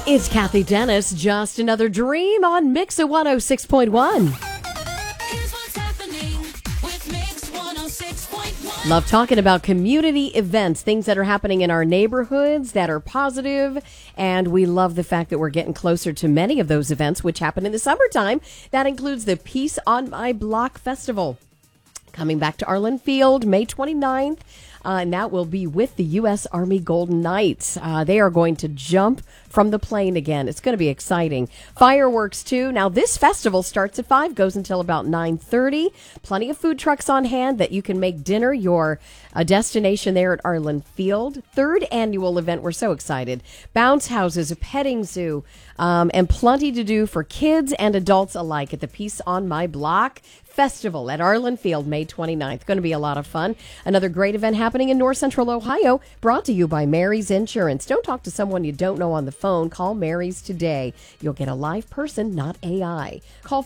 It's Kathy Dennis, just another dream on Mix at 106.1. Here's what's happening with Mix 106.1. Love talking about community events, things that are happening in our neighborhoods that are positive, and we love the fact that we're getting closer to many of those events, which happen in the summertime. That includes the Peace on My Block Festival, coming back to Arlen Field, May 29th. And that will be with the U.S. Army Golden Knights. They are going to jump from the plane again. It's going to be exciting. Fireworks, too. Now, this festival starts at 5, goes until about 9:30. Plenty of food trucks on hand that you can make dinner your destination there at Arlen Field. Third annual event. We're so excited. Bounce houses, a petting zoo, and plenty to do for kids and adults alike at the Peace on My Block Festival at Arlen Field, May 29th. Going to be a lot of fun. Another great event happening in North Central Ohio, brought to you by Mary's Insurance. Don't talk to someone you don't know on the phone. Call Mary's today. You'll get a live person, not AI. Call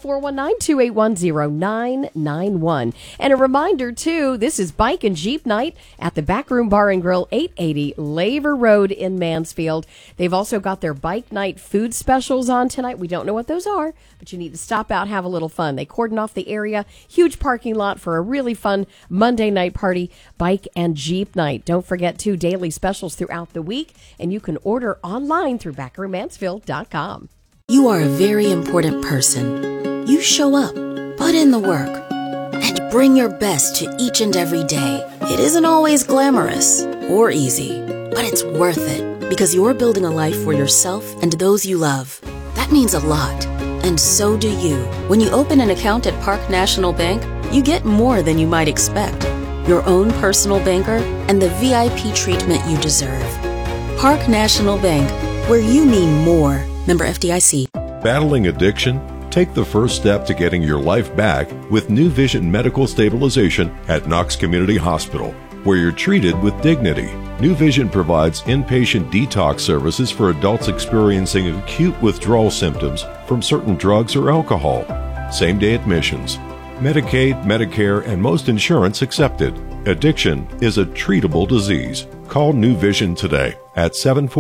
419-281-0991. And a reminder, too, this is Bike and Jeep Night at the Backroom Bar and Grill, 880 Laver Road in Mansfield. They've also got their Bike Night food specials on tonight. We don't know what those are, but you need to stop out, have a little fun. They cordon off the area. Huge parking lot for a really fun Monday night party, Bike and Jeep Night. Don't forget, too, daily specials throughout the week, and you can order online through BackrooMansfield.com. You are a very important person. You show up, put in the work, and bring your best to each and every day. It isn't always glamorous or easy, but it's worth it because you're building a life for yourself and those you love. That means a lot. And so do you. When you open an account at Park National Bank, you get more than you might expect. Your own personal banker and the VIP treatment you deserve. Park National Bank, where you mean more. Member FDIC. Battling addiction? Take the first step to getting your life back with New Vision Medical Stabilization at Knox Community Hospital, where you're treated with dignity. New Vision provides inpatient detox services for adults experiencing acute withdrawal symptoms from certain drugs or alcohol. Same-day admissions. Medicaid, Medicare, and most insurance accepted. Addiction is a treatable disease. Call New Vision today at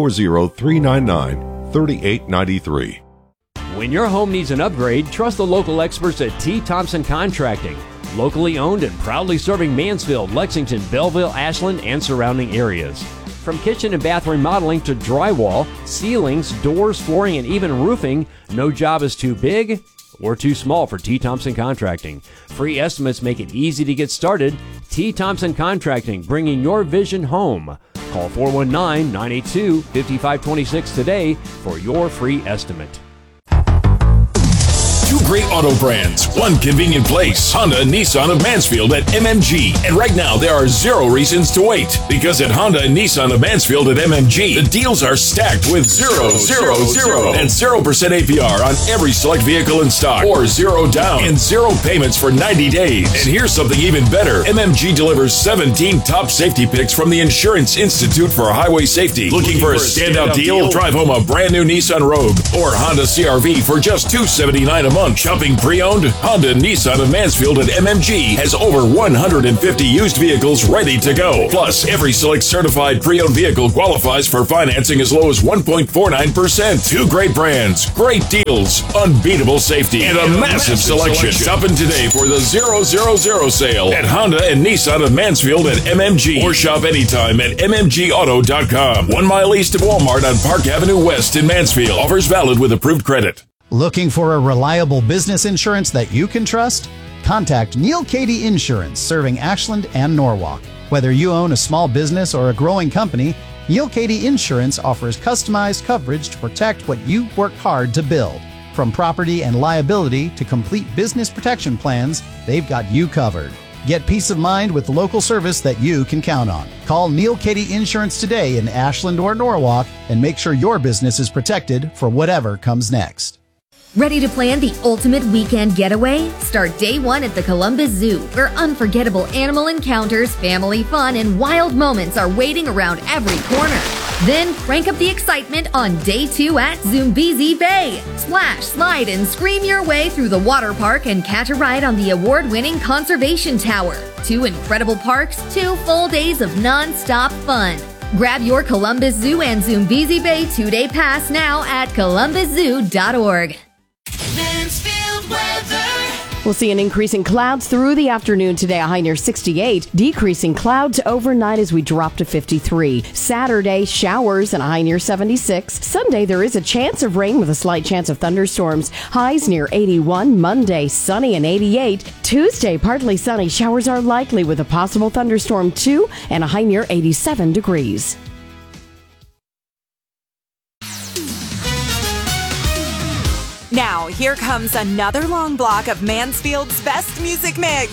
740-399-3893. When your home needs an upgrade, trust the local experts at T. Thompson Contracting. Locally owned and proudly serving Mansfield, Lexington, Belleville, Ashland, and surrounding areas. From kitchen and bath remodeling to drywall, ceilings, doors, flooring, and even roofing, no job is too big or too small for T. Thompson Contracting. Free estimates make it easy to get started. T. Thompson Contracting, bringing your vision home. Call 419-982-5526 today for your free estimate. Two great auto brands, one convenient place. Honda and Nissan of Mansfield at MMG. And right now, there are 0 reasons to wait. Because at Honda and Nissan of Mansfield at MMG, the deals are stacked with 0, 0, 0, and 0% APR on every select vehicle in stock. Or 0 down and 0 payments for 90 days. And here's something even better. MMG delivers 17 top safety picks from the Insurance Institute for Highway Safety. Looking for a standout deal? Drive home a brand new Nissan Rogue or Honda CR-V for just $279 a month. Shopping pre-owned? Honda Nissan of Mansfield at MMG has over 150 used vehicles ready to go. Plus, every select certified pre-owned vehicle qualifies for financing as low as 1.49%. Two great brands, great deals, unbeatable safety, and a massive selection. Stop in today for the 000 sale at Honda and Nissan of Mansfield at MMG. Or shop anytime at mmgauto.com. 1 mile east of Walmart on Park Avenue West in Mansfield. Offers valid with approved credit. Looking for a reliable business insurance that you can trust? Contact Neil Cady Insurance, serving Ashland and Norwalk. Whether you own a small business or a growing company, Neil Cady Insurance offers customized coverage to protect what you worked hard to build. From property and liability to complete business protection plans, they've got you covered. Get peace of mind with local service that you can count on. Call Neil Cady Insurance today in Ashland or Norwalk and make sure your business is protected for whatever comes next. Ready to plan the ultimate weekend getaway? Start day 1 at the Columbus Zoo, where unforgettable animal encounters, family fun, and wild moments are waiting around every corner. Then crank up the excitement on day 2 at Zoombezi Bay. Splash, slide, and scream your way through the water park and catch a ride on the award-winning Conservation Tower. 2 incredible parks, 2 full days of non-stop fun. Grab your Columbus Zoo and Zoombezi Bay 2-day pass now at columbuszoo.org. Mansfield weather. We'll see an increase in clouds through the afternoon today, a high near 68. Decreasing clouds overnight as we drop to 53. Saturday, showers and a high near 76. Sunday, there is a chance of rain with a slight chance of thunderstorms. Highs near 81. Monday, sunny and 88. Tuesday, partly sunny. Showers are likely with a possible thunderstorm too, and a high near 87 degrees. Now, here comes another long block of Mansfield's best music mix.